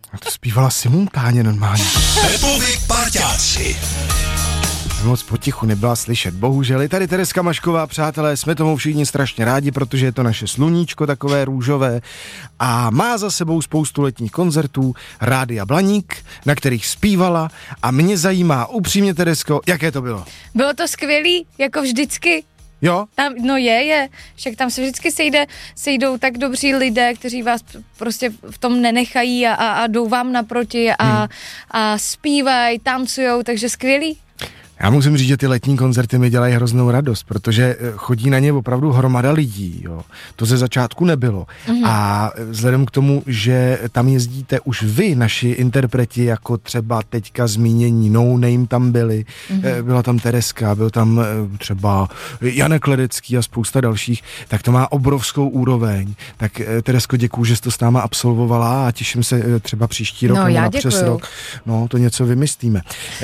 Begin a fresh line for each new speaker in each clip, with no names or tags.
A to zpívala simultánně normálně.
Pepovi parťáci.
Moc potichu nebyla slyšet. Bohužel je tady Tereska Mašková, přátelé, jsme tomu všichni strašně rádi, protože je to naše sluníčko takové růžové a má za sebou spoustu letních koncertů Rádia Blaník, na kterých zpívala a mě zajímá upřímně, Teresko, jaké to bylo?
Bylo to skvělý, jako vždycky.
Jo?
Tam, no však tam se vždycky sejdou tak dobří lidé, kteří vás prostě v tom nenechají a jdou vám naproti a zpívají, tancujou, takže skvělý.
Já musím říct, že ty letní koncerty mi dělají hroznou radost, protože chodí na ně opravdu hromada lidí, jo. To ze začátku nebylo. A vzhledem k tomu, že tam jezdíte už vy, naši interpreti, jako třeba teďka zmínění No Name tam byli, byla tam Tereska, byl tam třeba Janek Ledecký a spousta dalších, tak to má obrovskou úroveň. Tak Teresko, děkuju, že jsi to s náma absolvovala a těším se třeba příští rok nebo na přes rok. No, to něco vymyslíme.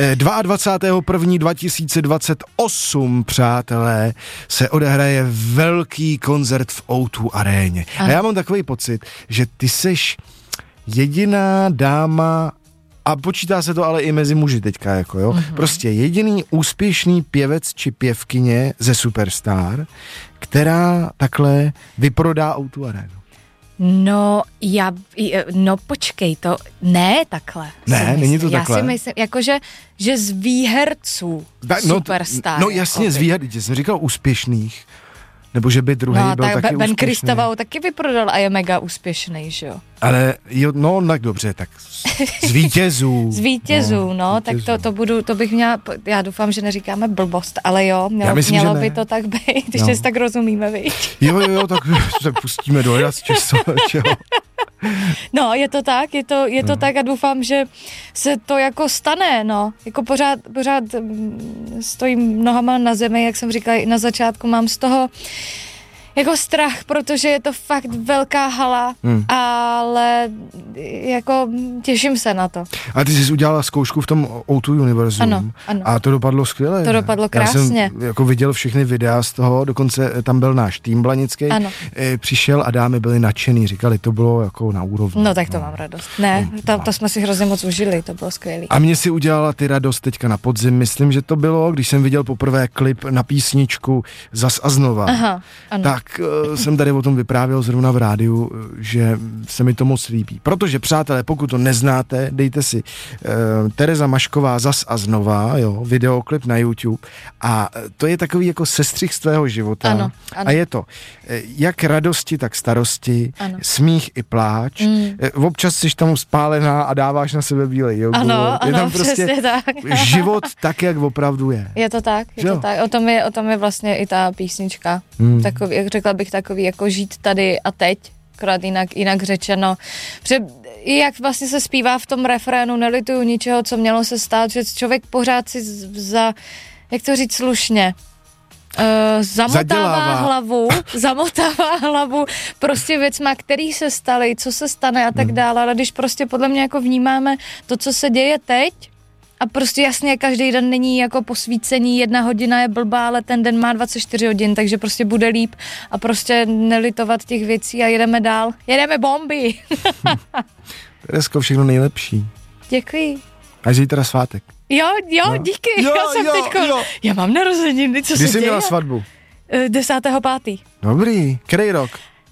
22.1.2028, přátelé, se odehraje velký koncert v O2 aréně. A já mám takový pocit, že ty seš jediná dáma, a počítá se to ale i mezi muži teďka, jako jo, prostě jediný úspěšný pěvec či pěvkyně ze Superstar, která takhle vyprodá O2 arénu.
No počkej, to ne takhle.
Ne, není to takhle.
Já si myslím, jakože, že z výherců Superstar.
No jasně, z výherců, jsem říkal úspěšných, nebo že by druhý byl taky úspěšný.
Ben Kristoval taky vyprodal a je mega úspěšný, že jo?
Ale jo, no tak dobře, tak z vítězů.
Z vítězů, tak to bych měla, já doufám, že neříkáme blbost, ale jo, mělo by to tak být, když si tak rozumíme, viď?
Jo, tak se pustíme do čeho.
No, je to tak, je to tak a doufám, že se to jako stane, no. Jako pořád stojím nohama na zemi, jak jsem říkala na začátku, mám z toho jako strach, protože je to fakt velká hala, ale jako těším se na to.
A ty jsi udělala zkoušku v tom O2 univerzum.
Ano.
A to dopadlo skvěle.
To dopadlo krásně.
Já jsem jako viděl všechny videa z toho, dokonce tam byl náš tým blanický. Přišel a dámy byly nadšený, říkali, to bylo jako na úrovni.
No tak to mám radost. Ne, to jsme si hrozně moc užili, to bylo skvělý.
A mě si udělala ty radost teďka na podzim, myslím, že to bylo, když jsem viděl poprvé klip na písničku Zas a znova.
Aha, ano.
Tak jsem tady o tom vyprávěl zrovna v rádiu, že se mi to moc líbí. Protože, přátelé, pokud to neznáte, dejte si Tereza Mašková Zas a znova, jo, videoklip na YouTube a to je takový jako sestřih z tvého života.
Ano.
A je to jak radosti, tak starosti, smích i pláč. Občas jsi tam spálená a dáváš na sebe bílej jogu.
Ano,
je tam prostě
tak.
život tak, jak opravdu je.
Je to tak. O tom je vlastně i ta písnička. Takový, jak řekla bych, takový jako žít tady a teď, akorát jinak řečeno. Protože jak vlastně se zpívá v tom refrénu, nelituju ničeho, co mělo se stát, že člověk pořád si jak to říct slušně, zamotává hlavu prostě věcma, který se staly, co se stane a tak dále, ale když prostě podle mě jako vnímáme to, co se děje teď, a prostě jasně, každý den není jako posvícení, 1 hodina je blbá, ale ten den má 24 hodin, takže prostě bude líp a prostě nelitovat těch věcí a jedeme dál. Jedeme bomby.
Teresko, všechno nejlepší.
Děkuji.
A zítra svátek.
Jo, díky. Já mám narozeniny, co se děje?
Kdy jsi měla svatbu?
10.5.
Dobrý. Který rok?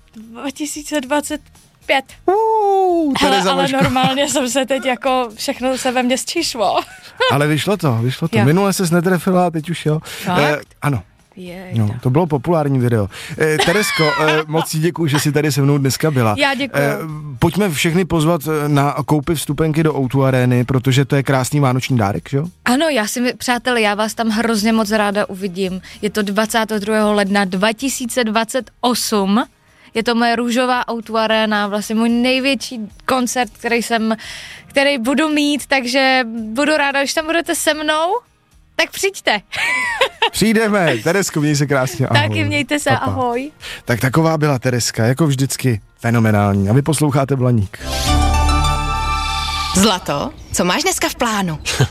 2025. Ale normálně jsem se teď jako všechno se ve mně zčišlo.
Ale vyšlo to. Jo. Minule ses netrefila, teď už jo. Ano. No, to bylo populární video. Teresko, moc ti děkuju, že jsi tady se mnou dneska byla.
Já děkuju.
Pojďme všechny pozvat na koupy vstupenky do O2 arény, protože to je krásný vánoční dárek, že jo?
Ano, přátelé, já vás tam hrozně moc ráda uvidím. Je to 22. ledna 2028. Je to moje růžová O2 aréna, vlastně můj největší koncert, který budu mít, takže budu ráda, když tam budete se mnou, tak přijďte.
Přijdeme. Teresko, měj se krásně, ahoj.
Taky mějte se, papa. Ahoj.
Tak taková byla Tereska, jako vždycky fenomenální. A vy posloucháte Blaník.
Zlato, co máš dneska v plánu?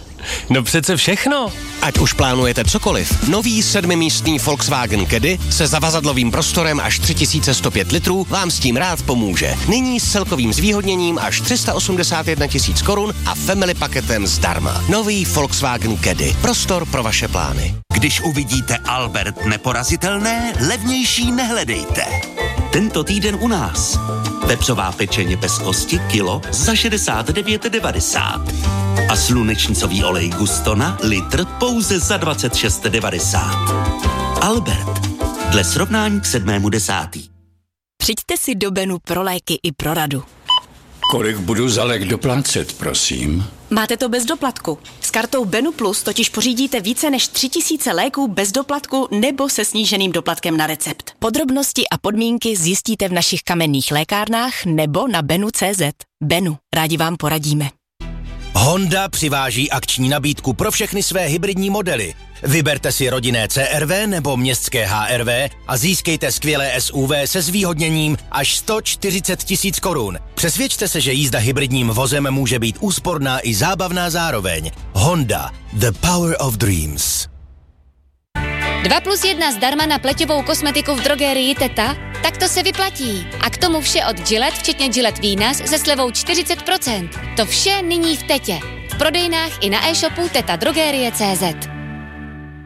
No přece všechno.
Ať už plánujete cokoliv, nový 7místný Volkswagen Caddy se zavazadlovým prostorem až 3105 litrů vám s tím rád pomůže. Nyní s celkovým zvýhodněním až 381 000 korun a family paketem zdarma. Nový Volkswagen Caddy. Prostor pro vaše plány.
Když uvidíte Albert neporazitelné, levnější nehledejte. Tento týden u nás. Vepřová pečeně bez kosti kilo za 69,90. A slunečnicový olej Gustona litr pouze za 26,90. Albert. Dle srovnání k 7.10.
Přijďte si do Benu pro léky i pro radu.
Kolik budu za lék doplácet, prosím?
Máte to bez doplatku. S kartou Benu Plus totiž pořídíte více než 3000 léků bez doplatku nebo se sníženým doplatkem na recept. Podrobnosti a podmínky zjistíte v našich kamenných lékárnách nebo na benu.cz. Benu, rádi vám poradíme.
Honda přiváží akční nabídku pro všechny své hybridní modely. Vyberte si rodinné CR-V nebo městské HR-V a získejte skvělé SUV se zvýhodněním až 140 000 korun. Přesvědčte se, že jízda hybridním vozem může být úsporná i zábavná zároveň. Honda. The power of dreams.
2+1 zdarma na pleťovou kosmetiku v drogerii Teta? Tak to se vyplatí. A k tomu vše od Gillette, včetně Gillette Venus se slevou 40%. To vše nyní v Tetě. V prodejnách i na e-shopu tetadrogerie.cz.